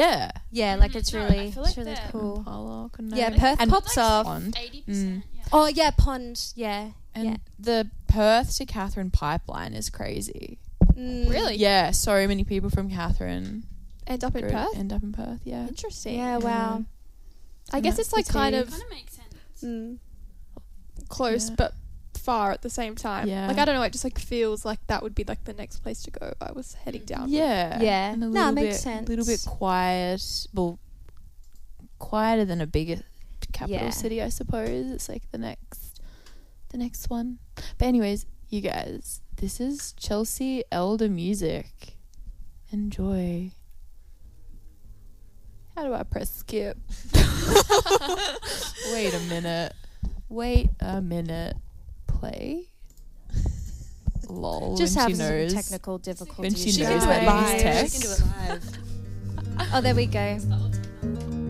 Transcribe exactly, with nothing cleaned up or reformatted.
Yeah. Yeah, like it's No, I really, feel it's like really they're- cool. Pollock and Yeah, no- Perth and pops off. Pond. eighty percent. Yeah. Oh yeah, Pond. Yeah, And yeah. the Perth to Catherine pipeline is crazy. Mm. Really? Yeah, so many people from Catherine End up in go- Perth? end up in Perth, yeah. Interesting. Yeah. Wow. I And guess that's it's like the kind tea. of Kind of makes sense. mm, close Yeah. but far at the same time. Yeah. Like I don't know, it just like feels like that would be like the next place to go if I was heading down. Yeah. Yeah. And a No, little it makes bit, sense. little bit quiet. Well, quieter than a bigger capital Yeah. city, I suppose. It's like the next, the next one. But anyways, you guys, this is Chelsea Elder Music. Enjoy. How do I press skip? Wait a minute. Wait a minute. Play. Lol. Just when having she some knows. technical difficulties. When she She knows can do that it you live. use She text. We can do it live. Oh, there we go.